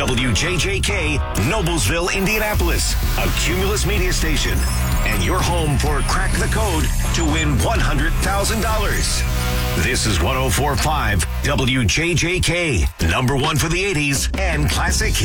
WJJK, Noblesville, Indianapolis, a Cumulus media station, and your home for Crack the Code to win $100,000. This is 104.5 WJJK, number one for the 80s and classic hits.